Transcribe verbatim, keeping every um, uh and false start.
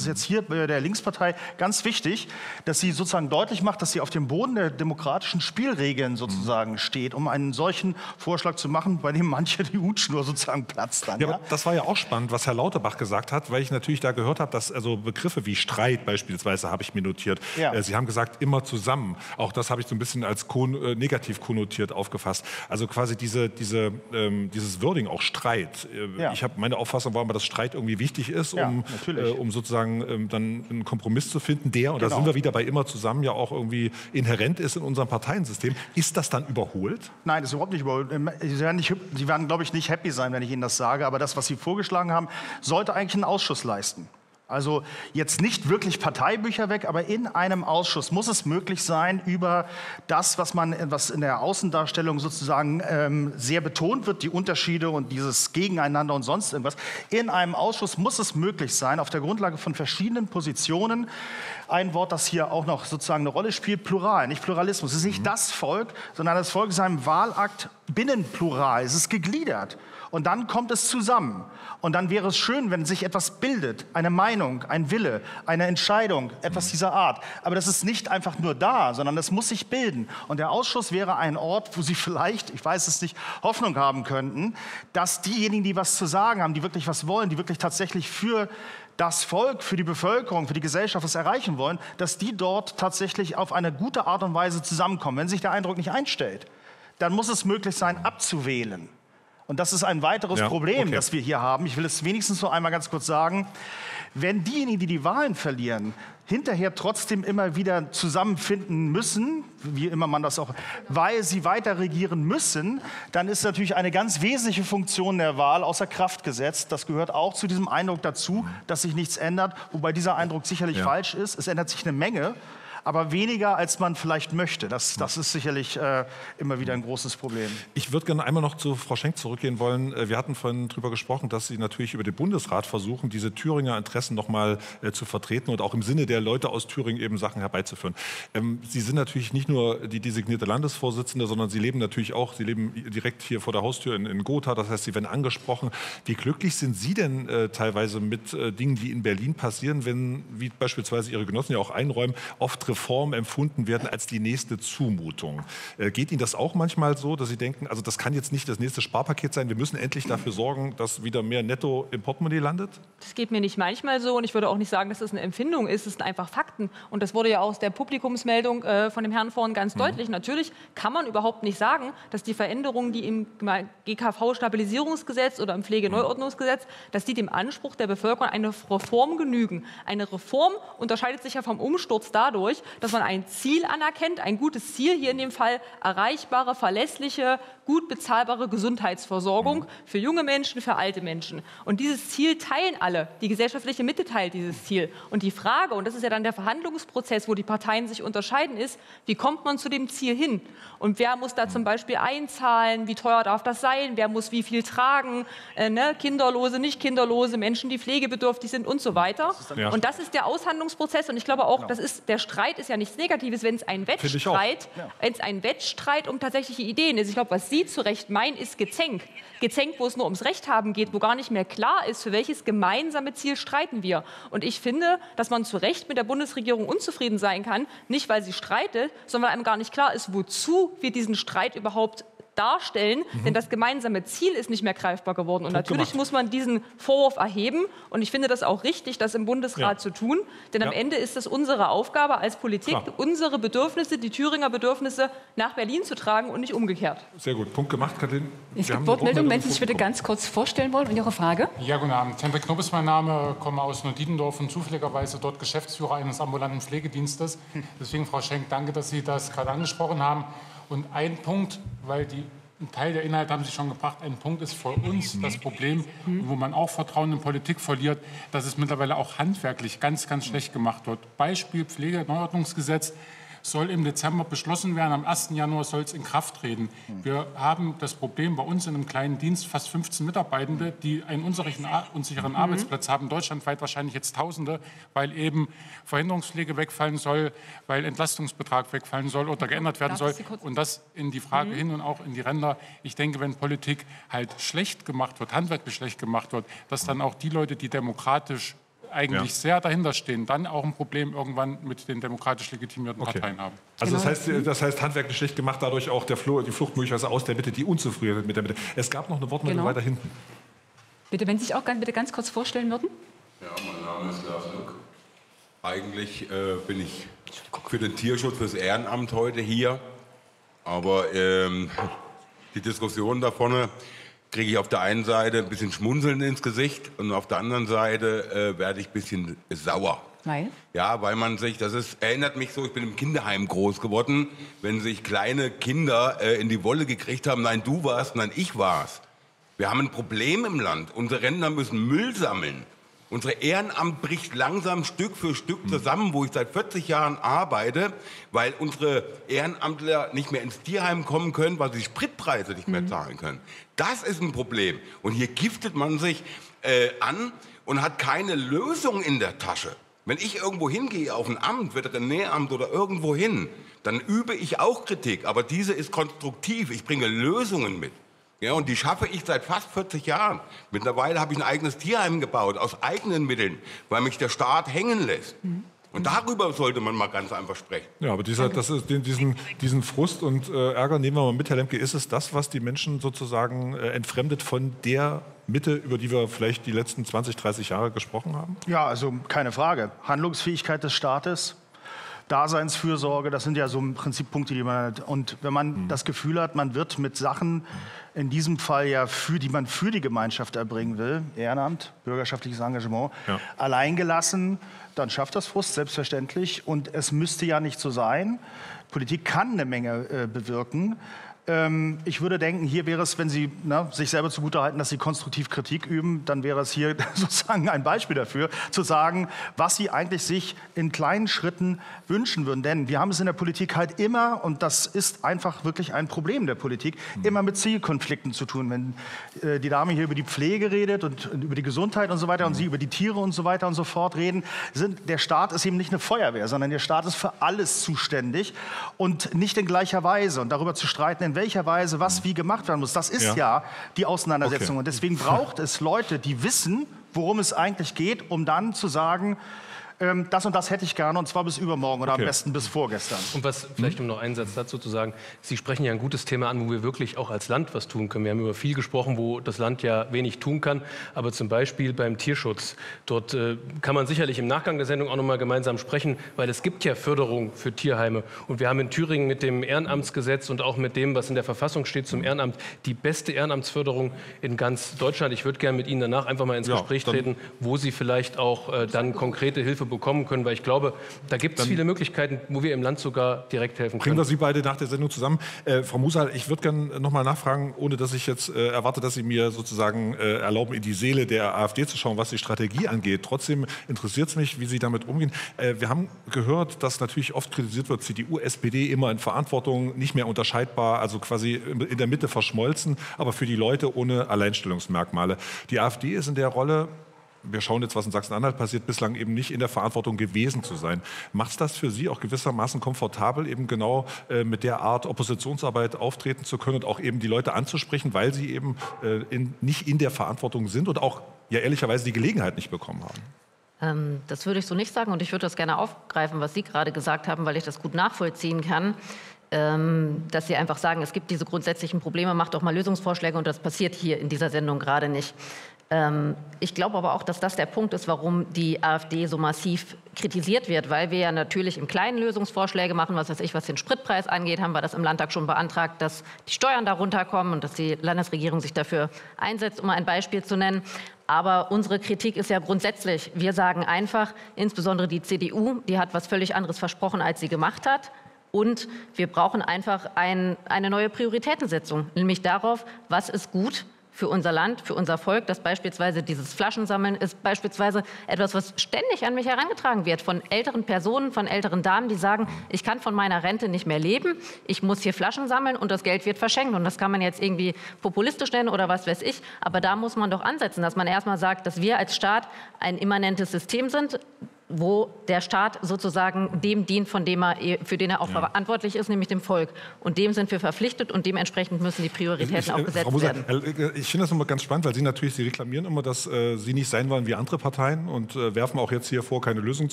ist jetzt hier bei der Linkspartei ganz wichtig, dass sie sozusagen deutlich macht, dass sie auf dem Boden der demokratischen Spielregeln sozusagen steht, um einen solchen Vorschlag zu machen, bei dem manche die Hutschnur sozusagen platzt dann. Ja, Ja? aber das war ja auch spannend, was Herr Lauterbach gesagt hat, weil ich natürlich da gehört habe, dass also Begriffe wie Streit beispielsweise, habe ich mir notiert, Ja. äh, Sie haben gesagt, immer zusammen. Auch das habe ich so ein bisschen als kon äh, negativ konnotiert aufgefasst. Also quasi diese, diese, ähm, dieses Wording, auch Streit. Äh, Ja. Ich habe meine Auffassung war immer, dass Streit irgendwie wichtig ist, Ja, um, äh, um sozusagen ähm, dann einen Kompromiss zu finden, der, und Genau. da sind wir wieder bei immer zusammen, ja auch irgendwie inhärent ist in unserem Parteiensystem. Ist das dann überholt? Nein, das ist überhaupt nicht überholt. Sie werden, nicht, Sie werden, glaube ich, nicht happy sein, wenn ich Ihnen das sage, aber das, was Sie vorgeschlagen haben, sollte eigentlich ein Ausschuss leisten. Also jetzt nicht wirklich Parteibücher weg, aber in einem Ausschuss muss es möglich sein, über das, was man, was in der Außendarstellung sozusagen ähm, sehr betont wird, die Unterschiede und dieses Gegeneinander und sonst irgendwas. In einem Ausschuss muss es möglich sein, auf der Grundlage von verschiedenen Positionen, ein Wort, das hier auch noch sozusagen eine Rolle spielt, Plural, nicht Pluralismus. Es ist nicht das Volk, sondern das Volk ist einem Wahlakt binnenplural. Es ist gegliedert. Und dann kommt es zusammen. Und dann wäre es schön, wenn sich etwas bildet, eine Meinung, ein Wille, eine Entscheidung, etwas dieser Art. Aber das ist nicht einfach nur da, sondern das muss sich bilden. Und der Ausschuss wäre ein Ort, wo Sie vielleicht, ich weiß es nicht, Hoffnung haben könnten, dass diejenigen, die was zu sagen haben, die wirklich was wollen, die wirklich tatsächlich für das Volk, für die Bevölkerung, für die Gesellschaft was erreichen wollen, dass die dort tatsächlich auf eine gute Art und Weise zusammenkommen. Wenn sich der Eindruck nicht einstellt, dann muss es möglich sein, abzuwählen. Und das ist ein weiteres ja, Problem, okay. das wir hier haben. Ich will es wenigstens noch einmal ganz kurz sagen. Wenn diejenigen, die die Wahlen verlieren, hinterher trotzdem immer wieder zusammenfinden müssen, wie immer man das auch, weil sie weiter regieren müssen, dann ist natürlich eine ganz wesentliche Funktion der Wahl außer Kraft gesetzt. Das gehört auch zu diesem Eindruck dazu, dass sich nichts ändert, wobei dieser Eindruck sicherlich ja. falsch ist. Es ändert sich eine Menge, aber weniger, als man vielleicht möchte. Das, das ist sicherlich äh, immer wieder ein großes Problem. Ich würde gerne einmal noch zu Frau Schenk zurückgehen wollen. Wir hatten vorhin darüber gesprochen, dass Sie natürlich über den Bundesrat versuchen, diese Thüringer Interessen noch mal äh, zu vertreten und auch im Sinne der Leute aus Thüringen eben Sachen herbeizuführen. Ähm, Sie sind natürlich nicht nur die designierte Landesvorsitzende, sondern Sie leben natürlich auch, Sie leben direkt hier vor der Haustür in, in Gotha, das heißt, Sie werden angesprochen. Wie glücklich sind Sie denn äh, teilweise mit äh, Dingen, die in Berlin passieren, wenn, wie beispielsweise Ihre Genossen ja auch einräumen, oft Reformen empfunden werden als die nächste Zumutung. Äh, geht Ihnen das auch manchmal so, dass Sie denken, also das kann jetzt nicht das nächste Sparpaket sein, wir müssen endlich dafür sorgen, dass wieder mehr Netto im Portemonnaie landet? Das geht mir nicht manchmal so und ich würde auch nicht sagen, dass das eine Empfindung ist, es sind einfach Fakten. Und das wurde ja aus der Publikumsmeldung äh, von dem Herrn vorhin ganz mhm. deutlich. Natürlich kann man überhaupt nicht sagen, dass die Veränderungen, die im G K V-Stabilisierungsgesetz oder im Pflegeneuordnungsgesetz, dass die dem Anspruch der Bevölkerung eine Reform genügen. Eine Reform unterscheidet sich ja vom Umsturz dadurch, dass man ein Ziel anerkennt, ein gutes Ziel, hier in dem Fall erreichbare, verlässliche, gut bezahlbare Gesundheitsversorgung für junge Menschen, für alte Menschen. Und dieses Ziel teilen alle. Die gesellschaftliche Mitte teilt dieses Ziel. Und die Frage, und das ist ja dann der Verhandlungsprozess, wo die Parteien sich unterscheiden, ist, wie kommt man zu dem Ziel hin? Und wer muss da zum Beispiel einzahlen? Wie teuer darf das sein? Wer muss wie viel tragen? Äh, ne? Kinderlose, nicht kinderlose, Menschen, die pflegebedürftig sind und so weiter. Das ja. Und das ist der Aushandlungsprozess. Und ich glaube auch, genau. das ist, der Streit ist ja nichts Negatives, wenn es ein Wettstreit, ja. wenn es ein Wettstreit um tatsächliche Ideen ist. Ich glaube, was Sie zu Recht meinen, ist Gezänk. Gezänk, wo es nur ums Recht haben geht, wo gar nicht mehr klar ist, für welches gemeinsame Ziel streiten wir. Und ich finde, dass man zu Recht mit der Bundesregierung unzufrieden sein kann, nicht weil sie streitet, sondern weil einem gar nicht klar ist, wozu wir diesen Streit überhaupt darstellen, mhm. denn das gemeinsame Ziel ist nicht mehr greifbar geworden. Und Punkt natürlich gemacht. Muss man diesen Vorwurf erheben. Und ich finde das auch richtig, das im Bundesrat ja. zu tun. Denn ja. am Ende ist es unsere Aufgabe als Politik, Klar. unsere Bedürfnisse, die Thüringer Bedürfnisse nach Berlin zu tragen und nicht umgekehrt. Sehr gut. Punkt gemacht, Kathleen. Es gibt Wortmeldungen, wenn Sie sich bitte ganz kurz vorstellen wollen und Ihre Frage. Ja, guten Abend. Tempe Knob ist mein Name, komme aus Neudietendorf und zufälligerweise dort Geschäftsführer eines ambulanten Pflegedienstes. Deswegen, Frau Schenk, danke, dass Sie das gerade angesprochen haben. Und ein Punkt, weil die ein Teil der Inhalte haben Sie schon gebracht. Ein Punkt ist für uns das Problem, wo man auch Vertrauen in Politik verliert, dass es mittlerweile auch handwerklich ganz, ganz schlecht gemacht wird. Beispiel Pflegeneuordnungsgesetz soll im Dezember beschlossen werden. Am ersten Januar soll es in Kraft treten. Wir haben das Problem bei uns in einem kleinen Dienst, fast fünfzehn Mitarbeitende, die einen unsicheren, unsicheren mhm. Arbeitsplatz haben. Deutschlandweit wahrscheinlich jetzt Tausende, weil eben Verhinderungspflege wegfallen soll, weil Entlastungsbetrag wegfallen soll oder geändert werden soll. Und das in die Frage mhm. hin und auch in die Ränder. Ich denke, wenn Politik halt schlecht gemacht wird, handwerklich schlecht gemacht wird, dass dann auch die Leute, die demokratisch eigentlich Ja. sehr dahinter stehen, dann auch ein Problem irgendwann mit den demokratisch legitimierten Okay. Parteien haben. Also Genau. das heißt, das heißt handwerklich schlecht gemacht, dadurch auch der Flo, die Flucht möglicherweise aus der Mitte, die unzufrieden sind mit der Mitte. Es gab noch eine Wortmeldung Genau. weiter hinten. Bitte, wenn Sie sich auch ganz, bitte ganz kurz vorstellen würden. Ja, mein Name ist Lars Luck. Eigentlich äh, bin ich für den Tierschutz, fürs Ehrenamt heute hier. Aber ähm, die Diskussion da vorne kriege ich auf der einen Seite ein bisschen Schmunzeln ins Gesicht und auf der anderen Seite äh, werde ich ein bisschen sauer. Weil? Ja, weil man sich, das ist, erinnert mich so, ich bin im Kinderheim groß geworden, wenn sich kleine Kinder äh, in die Wolle gekriegt haben, nein, du warst, nein, ich war's. Wir haben ein Problem im Land. Unsere Rentner müssen Müll sammeln. Unser Ehrenamt bricht langsam Stück für Stück zusammen, wo ich seit vierzig Jahren arbeite, weil unsere Ehrenamtler nicht mehr ins Tierheim kommen können, weil sie die Spritpreise nicht mehr zahlen können. Das ist ein Problem. Und hier giftet man sich äh, an und hat keine Lösung in der Tasche. Wenn ich irgendwo hingehe, auf ein Amt, Veterinäramt oder irgendwo hin, dann übe ich auch Kritik. Aber diese ist konstruktiv. Ich bringe Lösungen mit. Ja, und die schaffe ich seit fast vierzig Jahren. Mittlerweile habe ich ein eigenes Tierheim gebaut, aus eigenen Mitteln, weil mich der Staat hängen lässt. Und darüber sollte man mal ganz einfach sprechen. Ja, aber dieser, das ist, den, diesen, diesen Frust und äh, Ärger nehmen wir mal mit, Herr Lemke. Ist es das, was die Menschen sozusagen äh, entfremdet von der Mitte, über die wir vielleicht die letzten zwanzig, dreißig Jahre gesprochen haben? Ja, also keine Frage. Handlungsfähigkeit des Staates, Daseinsfürsorge, das sind ja so im Prinzip Punkte, die man hat. Und wenn man mhm. das Gefühl hat, man wird mit Sachen, in diesem Fall ja, für die man für die Gemeinschaft erbringen will, Ehrenamt, bürgerschaftliches Engagement, ja. alleingelassen, dann schafft das Frust, selbstverständlich. Und es müsste ja nicht so sein. Politik kann eine Menge äh, bewirken. Ähm, ich würde denken, hier wäre es, wenn Sie na, sich selber zugutehalten, dass Sie konstruktiv Kritik üben, dann wäre es hier sozusagen ein Beispiel dafür, zu sagen, was Sie eigentlich sich in kleinen Schritten wünschen würden. Denn wir haben es in der Politik halt immer, und das ist einfach wirklich ein Problem der Politik, mhm. immer mit Zielkonflikten zu tun. Wenn äh, die Dame hier über die Pflege redet und, und über die Gesundheit und so weiter mhm. und Sie über die Tiere und so weiter und so fort reden, sind, der Staat ist eben nicht eine Feuerwehr, sondern der Staat ist für alles zuständig und nicht in gleicher Weise. Und darüber zu streiten, in welcher Weise was wie gemacht werden muss, das ist ja, ja die Auseinandersetzung. Okay. Und deswegen braucht es Leute, die wissen, worum es eigentlich geht, um dann zu sagen, ähm, das und das hätte ich gerne, und zwar bis übermorgen oder okay. am besten bis vorgestern. Und was, vielleicht um noch einen Satz dazu zu sagen, Sie sprechen ja ein gutes Thema an, wo wir wirklich auch als Land was tun können. Wir haben über viel gesprochen, wo das Land ja wenig tun kann, aber zum Beispiel beim Tierschutz. Dort äh, kann man sicherlich im Nachgang der Sendung auch noch mal gemeinsam sprechen, weil es gibt ja Förderung für Tierheime. Und wir haben in Thüringen mit dem Ehrenamtsgesetz und auch mit dem, was in der Verfassung steht zum Ehrenamt, die beste Ehrenamtsförderung in ganz Deutschland. Ich würde gerne mit Ihnen danach einfach mal ins ja, Gespräch treten, wo Sie vielleicht auch äh, dann konkrete Hilfe bekommen können, weil ich glaube, da gibt es viele Möglichkeiten, wo wir im Land sogar direkt helfen können. Bringen wir Sie beide nach der Sendung zusammen. Äh, Frau Musal, ich würde gerne noch mal nachfragen, ohne dass ich jetzt äh, erwarte, dass Sie mir sozusagen äh, erlauben, in die Seele der AfD zu schauen, was die Strategie angeht. Trotzdem interessiert es mich, wie Sie damit umgehen. Äh, wir haben gehört, dass natürlich oft kritisiert wird, C D U, S P D immer in Verantwortung, nicht mehr unterscheidbar, also quasi in der Mitte verschmolzen, aber für die Leute ohne Alleinstellungsmerkmale. Die AfD ist in der Rolle, wir schauen jetzt, was in Sachsen-Anhalt passiert, bislang eben nicht in der Verantwortung gewesen zu sein. Macht es das für Sie auch gewissermaßen komfortabel, eben genau äh, mit der Art Oppositionsarbeit auftreten zu können und auch eben die Leute anzusprechen, weil sie eben äh, in, nicht in der Verantwortung sind und auch ja ehrlicherweise die Gelegenheit nicht bekommen haben? Ähm, das würde ich so nicht sagen, und ich würde das gerne aufgreifen, was Sie gerade gesagt haben, weil ich das gut nachvollziehen kann. Ähm, dass Sie einfach sagen, es gibt diese grundsätzlichen Probleme, macht doch mal Lösungsvorschläge, und das passiert hier in dieser Sendung gerade nicht. Ähm, ich glaube aber auch, dass das der Punkt ist, warum die AfD so massiv kritisiert wird, weil wir ja natürlich im Kleinen Lösungsvorschläge machen, was weiß ich, was den Spritpreis angeht, haben wir das im Landtag schon beantragt, dass die Steuern da runterkommen und dass die Landesregierung sich dafür einsetzt, um ein Beispiel zu nennen. Aber unsere Kritik ist ja grundsätzlich, wir sagen einfach, insbesondere die C D U, die hat was völlig anderes versprochen, als sie gemacht hat. Und wir brauchen einfach ein, eine neue Prioritätensetzung, nämlich darauf, was ist gut für unser Land, für unser Volk. Dass beispielsweise dieses Flaschensammeln ist beispielsweise etwas, was ständig an mich herangetragen wird von älteren Personen, von älteren Damen, die sagen, ich kann von meiner Rente nicht mehr leben, ich muss hier Flaschen sammeln und das Geld wird verschenkt. Und das kann man jetzt irgendwie populistisch nennen oder was weiß ich, aber da muss man doch ansetzen, dass man erstmal sagt, dass wir als Staat ein immanentes System sind, wo der Staat sozusagen dem dient, von dem er, für den er auch ja. verantwortlich ist, nämlich dem Volk. Und dem sind wir verpflichtet und dementsprechend müssen die Prioritäten ich, auch gesetzt Frau Moser, werden. Ich finde das immer ganz spannend, weil Sie natürlich, Sie reklamieren immer, dass äh, Sie nicht sein wollen wie andere Parteien und äh, werfen auch jetzt hier vor, keine Lösung